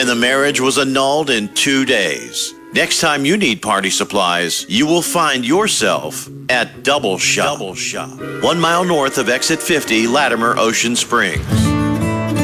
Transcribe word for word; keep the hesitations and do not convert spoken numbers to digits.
and the marriage was annulled in two days. Next time you need party supplies, you will find yourself at Double Shot. Double Shot. One mile north of Exit fifty, Latimer, Ocean Springs.